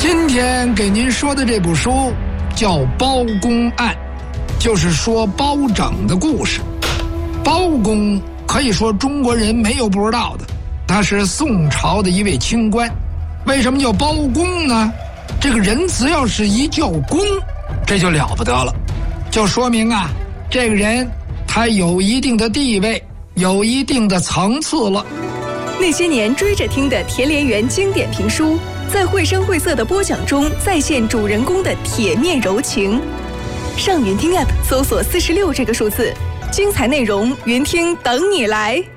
今天给您说的这部书叫《包公案》，就是说包拯的故事。包公可以说中国人没有不知道的，他是宋朝的一位清官。为什么叫包公呢？这个人只要是一叫公，这就了不得了，就说明啊，这个人他有一定的地位，有一定的层次了。 那些年追着听的田连元经典评书，在绘声绘色的播讲中再现主人公的铁面柔情。上云听 App 搜索46这个数字，精彩内容云听等你来。